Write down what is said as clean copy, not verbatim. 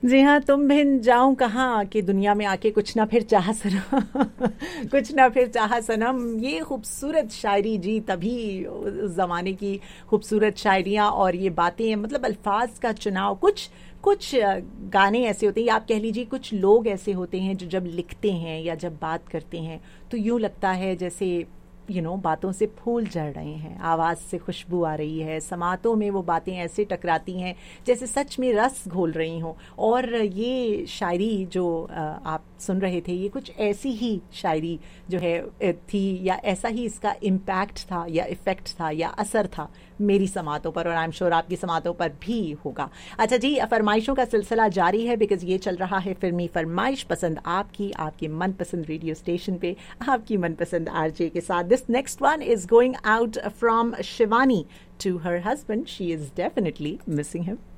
जी हाँ, तुम बिन जाऊं कहाँ कि दुनिया में आके कुछ ना फिर चाह सनम कुछ ना फिर चाह सनम। ये खूबसूरत शायरी जी, तभी उस ज़माने की खूबसूरत शायरियाँ और ये बातें, मतलब अल्फाज का चुनाव। कुछ कुछ गाने ऐसे होते हैं, या आप कह लीजिए कुछ लोग ऐसे होते हैं जो जब लिखते हैं या जब बात करते हैं तो यूँ लगता है जैसे बातों से फूल झड़ रहे हैं, आवाज़ से खुशबू आ रही है, समातों में वो बातें ऐसे टकराती हैं जैसे सच में रस घोल रही हों। और ये शायरी जो आप सुन रहे थे, ये कुछ ऐसी ही शायरी जो है थी, या ऐसा ही इसका इम्पैक्ट था या इफ़ेक्ट था या असर था मेरी समातों पर, और आई एम श्योर आपकी समातों पर भी होगा। अच्छा जी, फरमाइशों का सिलसिला जारी है, बिकॉज ये चल रहा है फिल्मी फरमाइश पसंद आपकी, आपके मनपसंद रेडियो स्टेशन पे, आपकी मनपसंद आरजे के साथ। This next one is going out from Shivani to her husband, she is definitely missing him.